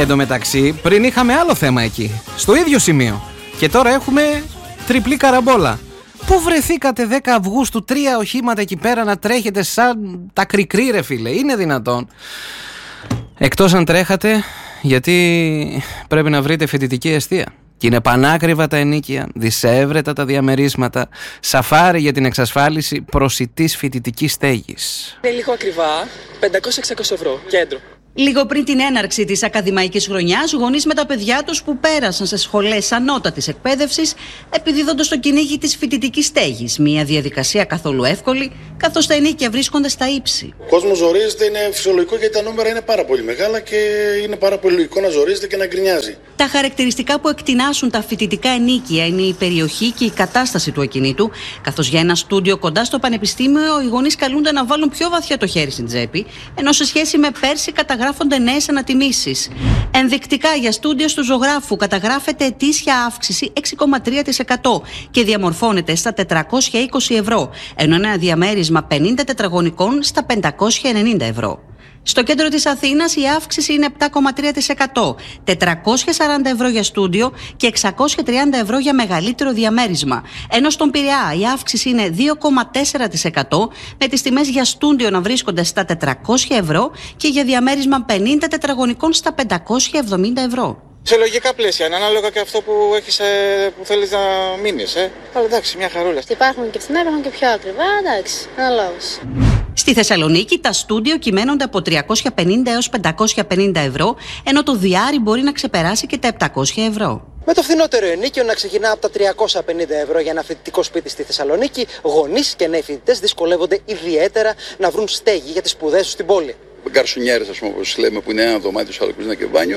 Εν τω μεταξύ, πριν είχαμε άλλο θέμα εκεί, στο ίδιο σημείο. Και τώρα έχουμε τριπλή καραμπόλα. Πού βρεθήκατε 10 Αυγούστου 3 οχήματα εκεί πέρα να τρέχετε σαν τα κρικρί, ρε φίλε? Είναι δυνατόν? Εκτός αν τρέχατε, γιατί πρέπει να βρείτε φοιτητική εστία. Και είναι πανάκριβα τα ενοίκια, δισεύρετα τα διαμερίσματα, σαφάρι για την εξασφάλιση προσιτής φοιτητικής στέγης. Είναι λίγο ακριβά, 500-600 ευρώ, κέντρο. Λίγο πριν την έναρξη της ακαδημαϊκής χρονιάς, γονείς με τα παιδιά τους που πέρασαν σε σχολές ανώτατης εκπαίδευσης, επιδίδοντας το κυνήγι της φοιτητικής στέγης. Μια διαδικασία καθόλου εύκολη, καθώς τα ενοίκια βρίσκονται στα ύψη. Ο κόσμος ζορίζεται, είναι φυσιολογικό γιατί τα νούμερα είναι πάρα πολύ μεγάλα και είναι πάρα πολύ λογικό να ζορίζεται και να γκρινιάζει. Τα χαρακτηριστικά που εκτινάσουν τα φοιτητικά ενοίκια είναι η περιοχή και η κατάσταση του ακινήτου, καθώς για ένα στούντιο κοντά στο πανεπιστήμιο οι γονείς καλούνται να βάλουν πιο βαθιά το χέρι στην τσέπη, ενώ σε σχέση με πέρσι καταγράφονται νέες ανατιμήσεις. Ενδεικτικά για στούντιο του ζωγράφου καταγράφεται ετήσια αύξηση 6,3% και διαμορφώνεται στα 420 ευρώ, ενώ ένα διαμέρισμα 50 τετραγωνικών στα 590 ευρώ. Στο κέντρο της Αθήνας η αύξηση είναι 7,3%, 440 ευρώ για στούντιο και 630 ευρώ για μεγαλύτερο διαμέρισμα. Ενώ στον Πειραιά η αύξηση είναι 2,4%, με τις τιμές για στούντιο να βρίσκονται στα 400 ευρώ και για διαμέρισμα 50 τετραγωνικών στα 570 ευρώ. Σε λογικά πλαίσια, είναι ανάλογα και αυτό που θέλεις να μείνεις, Αλλά εντάξει, μια χαρούλα. Υπάρχουν και φθηνά, υπάρχουν και πιο ακριβά, εντάξει, αναλόγως. Στη Θεσσαλονίκη τα στούντιο κυμαίνονται από 350 έως 550 ευρώ, ενώ το διάρρη μπορεί να ξεπεράσει και τα 700 ευρώ. Με το φθηνότερο ενοίκιο να ξεκινά από τα 350 ευρώ για ένα φοιτητικό σπίτι στη Θεσσαλονίκη, γονείς και νέοι φοιτητές δυσκολεύονται ιδιαίτερα να βρουν στέγη για τις σπουδές τους στην πόλη. Γκαρσονιέρες, ας πούμε, όπως λέμε, που είναι ένα δωμάτιο στο άλλο κουζίνα και μπάνιο,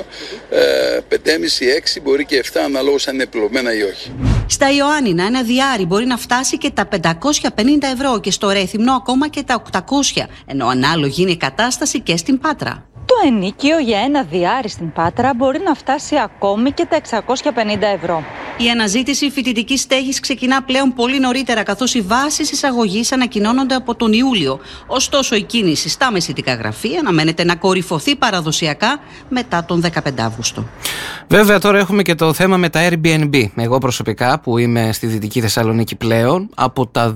5,5-6, μπορεί και 7, αναλόγως αν είναι πλωμένα ή όχι. Στα Ιωάννινα ένα διάρρη μπορεί να φτάσει και τα 550 ευρώ και στο Ρέθυμνο ακόμα και τα 800, ενώ ανάλογη είναι η κατάσταση και στην Πάτρα. Το ενοίκιο για ένα διάρρη στην Πάτρα μπορεί να φτάσει ακόμη και τα 650 ευρώ. Η αναζήτηση φοιτητικής στέγης ξεκινά πλέον πολύ νωρίτερα, καθώς οι βάσεις εισαγωγής ανακοινώνονται από τον Ιούλιο. Ωστόσο, η κίνηση στα μεσητικά γραφεία αναμένεται να κορυφωθεί παραδοσιακά μετά τον 15 Αύγουστο. Βέβαια, τώρα έχουμε και το θέμα με τα Airbnb. Εγώ προσωπικά, που είμαι στη Δυτική Θεσσαλονίκη πλέον, από τα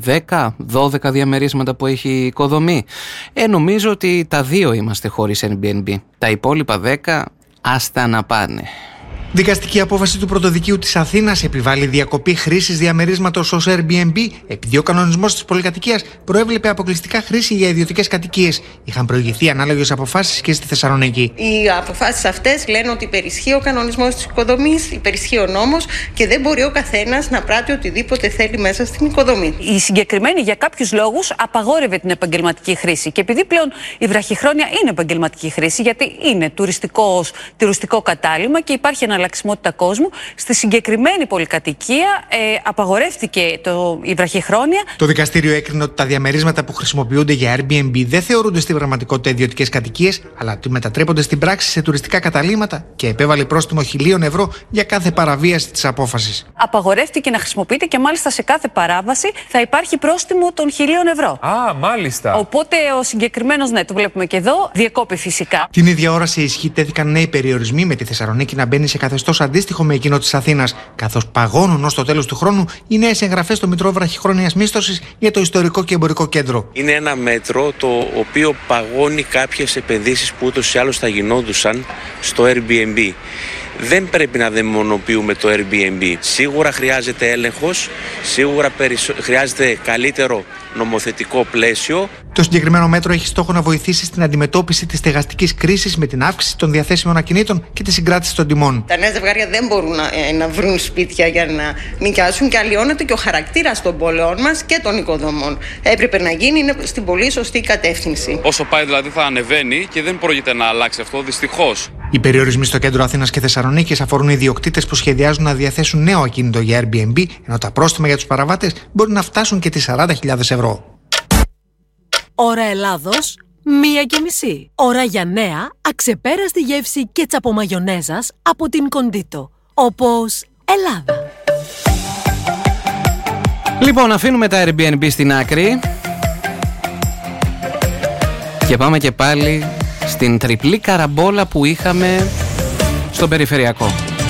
10-12 διαμερίσματα που έχει οικοδομή, νομίζω ότι τα 2 είμαστε χωρίς Airbnb. Τα υπόλοιπα 10 άστα να πάνε. Δικαστική απόφαση του Πρωτοδικείου της Αθήνας επιβάλλει διακοπή χρήσης διαμερίσματος ως Airbnb, επειδή ο κανονισμός της πολυκατοικίας προέβλεπε αποκλειστικά χρήση για ιδιωτικές κατοικίες. Είχαν προηγηθεί ανάλογες αποφάσεις και στη Θεσσαλονίκη. Οι αποφάσεις αυτές λένε ότι υπερισχύει ο κανονισμός της οικοδομής, υπερισχύει ο νόμος και δεν μπορεί ο καθένας να πράττει οτιδήποτε θέλει μέσα στην οικοδομή. Η συγκεκριμένη για κάποιους λόγους απαγόρευε την επαγγελματική χρήση. Και επειδή πλέον η βραχυχρόνια είναι επαγγελματική χρήση, γιατί είναι τουριστικό κατάλημα και υπάρχει εναλλαξιμότητα κόσμου, στη συγκεκριμένη πολυκατοικία απαγορεύτηκε η βραχυχρόνια. Το δικαστήριο έκρινε ότι τα διαμερίσματα που χρησιμοποιούνται για Airbnb δεν θεωρούνται στην πραγματικότητα ιδιωτικές κατοικίες, αλλά ότι μετατρέπονται στην πράξη σε τουριστικά καταλύματα και επέβαλε πρόστιμο 1.000 ευρώ για κάθε παραβίαση της απόφασης. Απαγορεύτηκε να χρησιμοποιείται και μάλιστα σε κάθε παράβαση θα υπάρχει πρόστιμο των 1.000 ευρώ. Α, μάλιστα. Οπότε ο συγκεκριμένος, ναι, το βλέπουμε και εδώ, διεκόπη φυσικά. Την ίδια ώρα σε ισχύ τέθηκαν νέοι περιορισμοί, με τη Θεσσαλονίκη να μπαίνει σε καθεστώς αντίστοιχο με εκείνο της Αθήνας, καθώς παγώνουν ως το τέλος του χρόνου οι νέες εγγραφές στο Μητρό Βραχυχρόνιας Μίσθωσης για το ιστορικό και εμπορικό κέντρο. Είναι ένα μέτρο το οποίο παγώνει κάποιες επενδύσεις που ούτως ή άλλως θα γινόντουσαν στο Airbnb. Δεν πρέπει να δαιμονοποιούμε το Airbnb. Σίγουρα χρειάζεται έλεγχος, σίγουρα χρειάζεται καλύτερο νομοθετικό πλαίσιο. Το συγκεκριμένο μέτρο έχει στόχο να βοηθήσει στην αντιμετώπιση της στεγαστικής κρίσης με την αύξηση των διαθέσιμων ακινήτων και τη συγκράτηση των τιμών. Τα νέα ζευγάρια δεν μπορούν να βρουν σπίτια για να νοικιάσουν και αλλοιώνεται και ο χαρακτήρας των πόλεων μας και των οικοδομών. Έπρεπε να γίνει, είναι στην πολύ σωστή κατεύθυνση. Όσο πάει δηλαδή θα ανεβαίνει και δεν πρόκειται να αλλάξει αυτό, δυστυχώς. Οι περιορισμοί στο κέντρο Αθήνας και Θεσσαλονίκης αφορούν ιδιοκτήτες που σχεδιάζουν να διαθέσουν νέο ακίνητο για Airbnb, ενώ τα πρόστιμα για τους παραβάτες μπορεί να φτάσουν και τις 40.000 ευρώ. Ώρα Ελλάδος, 1:30. Ώρα για νέα, αξεπέραστη γεύση κέτσαπο μαγιονέζας από την Κοντίτο. Όπως Ελλάδα. Λοιπόν, αφήνουμε τα Airbnb στην άκρη και πάμε και πάλι στην τριπλή καραμπόλα που είχαμε στον περιφερειακό.